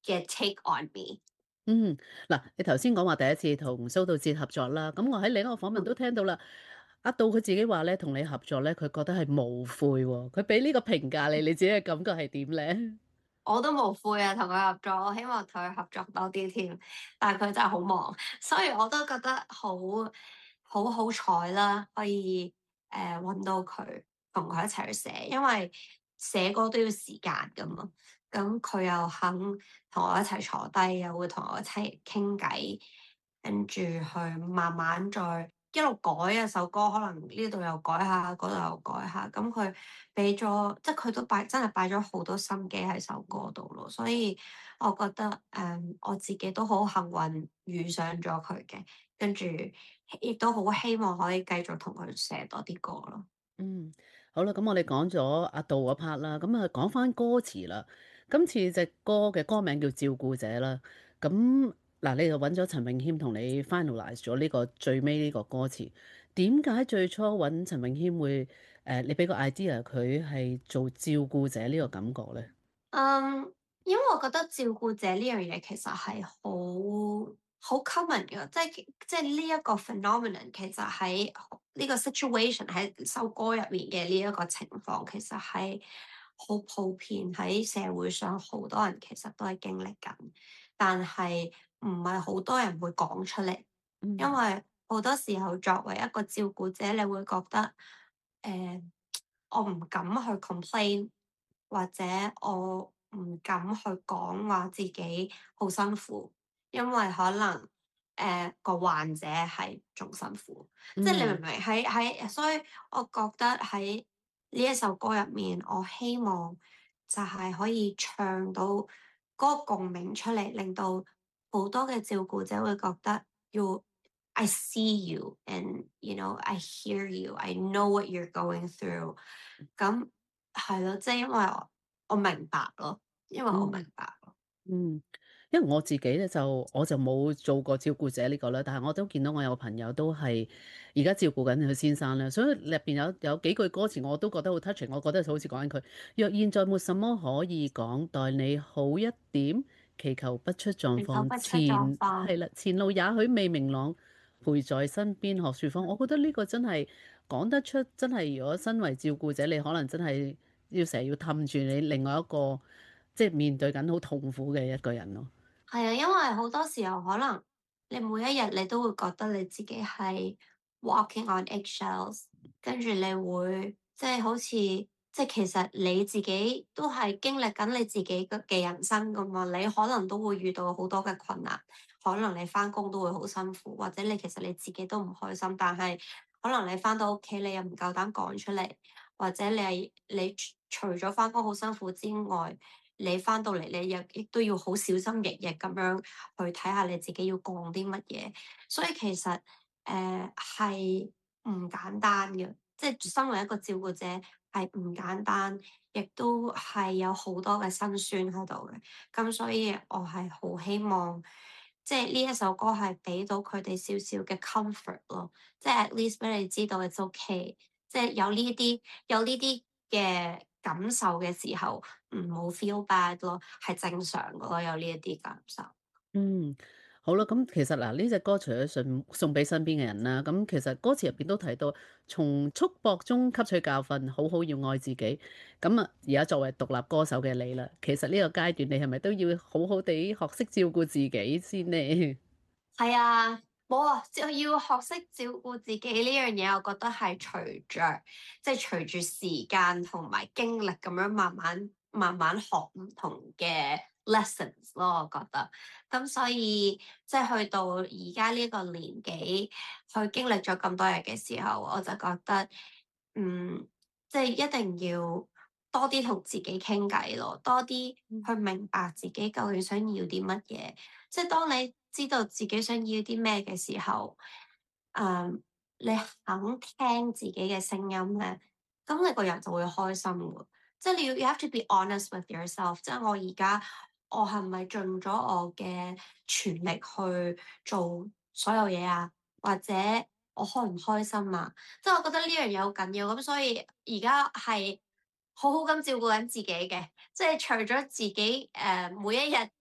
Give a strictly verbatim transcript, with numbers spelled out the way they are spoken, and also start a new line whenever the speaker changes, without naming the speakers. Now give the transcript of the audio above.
嘅 take on me。
嗯，嗱，你頭先講話第一次同蘇道哲合作啦，咁我喺另一個訪問都
嗯，
聽到啦，阿杜佢自己話咧，同你合作咧，佢覺得係無悔喎，佢俾呢個評價你，你自己嘅感覺係點咧？
我都無悔啊，同佢合作，我希望同佢合作多啲添，但係佢真係好忙，所以我都覺得好好好彩啦，可以誒揾到佢，同佢一齊去寫，因為寫歌都要時間㗎嘛。咁佢又肯同我一齊坐低，又會同我一齊傾偈，跟住去慢慢再一路改一首歌，可能呢度又改下，嗰度又改下。咁佢俾咗，即係佢都擺真係擺咗好多心機喺首歌度咯。所以我覺得誒、嗯，我自己都好幸運遇上咗佢嘅，跟住亦都好希望可以繼續同佢寫多啲歌咯。
嗯，好啦，咁我哋講咗阿杜嗰 part 啦，咁啊講翻歌詞啦。今次隻歌嘅歌名叫《照顧者》啦，咁嗱，你就揾咗陳詠謙同你 finalize 咗呢個最尾呢個歌詞。點解最初揾陳詠謙會誒、呃，你俾個 idea 佢係做照顧者呢個感覺咧？
嗯，因為我覺得照顧者呢樣嘢其實係好好 common 嘅，即係即係呢一個 phenomenon 其實喺呢個 situation 喺首歌入面嘅呢一個情況，其實係好普遍喺社會上，好多人其實都係經歷緊，但係唔係好多人會講出嚟，因
嗯
為好多時候作為一個照顧者，你會覺得誒、呃我唔敢去 complain，或者我唔敢去講話自己好辛苦，因為可能誒個、患者係仲辛苦，即係你明唔
嗯
明？喺喺，所以我覺得喺呢一首歌入面，我希望就係可以唱到嗰個共鳴出嚟，令到好多嘅照顧者會覺得要 I see you and you know I hear you, I know what you're going through。咁係咯，即係因為我我明白咯，因為我明
嗯。
白咯。
嗯，因為我自己咧就我就冇做過照顧者呢個啦，但係我都見到我有個朋友都係而家照顧緊佢先生啦，所以入邊有有幾句歌詞我都覺得好 touching，我覺得好似講緊佢。若現在沒什麼可以講，待你好一點，祈求不出狀
你走
況，
不出狀
前
況。
係啦，前路也許未明朗，陪在身邊學說謊。我覺得呢個真係講得出，真係如果身為照顧者，你可能真係要成日要氹住你另外一個。即係面對緊好痛苦嘅一個人咯。
係啊，因為好多時候可能你每一日你都會覺得你自己係 walking on eggshells，跟住你會即係好似即係其實你自己都係經歷緊你自己嘅嘅人生㗎嘛，你可能都會遇到好多嘅困難，可能你返工都會好辛苦，或者你其實你自己都唔開心，但係可能你返到屋企你又唔夠膽講出嚟，或者你係你除除咗返工好辛苦之外，你翻到嚟，你又亦都要好小心翼翼咁樣去睇下你自己要講啲乜嘢，所以其實誒係唔簡單嘅，即係身為一個照顧者係唔簡單，亦都係有好多嘅辛酸喺度嘅。咁所以我係好希望，即係呢一首歌係俾到佢哋少少嘅 comfort 咯，即係 at least 俾你知道 it's okay，即係有呢啲有呢啲嘅感受嘅時候。唔好 feel bad 咯，係正常嘅咯，有呢一啲感受。
嗯，好啦，咁其實嗱，呢隻歌除咗送送俾身邊嘅人啦，咁其實歌詞入邊都提到，從束縛中吸取教訓，好好要愛自己。咁啊，而家作為獨立歌手嘅你啦，其實呢個階段你係咪都要好好地學識照顧自己先呢？
係啊，冇啊，就要學識照顧自己呢樣嘢，我覺得係隨着即係隨住時間同埋經歷咁樣慢慢慢慢學唔同嘅 lessons 咯，我覺得。咁所以即係去到而家呢個年紀，去經歷咗咁多日嘅時候，我就覺得，嗯，即係一定要多啲同自己傾偈咯，多啲去明白自己究竟想要啲乜嘢。即係當你知道自己想要啲咩嘅時候，誒，你肯聽自己嘅聲音咧，咁你個人就會開心喎。即係你要 you have to be honest with yourself。即係我而家我係咪盡咗我嘅全力去做所有嘢啊？或者我開唔開心啊？即係我覺得呢樣嘢好緊要，咁所以而家係好好咁照顧緊自己嘅，即係除咗自己誒、呃、每一日。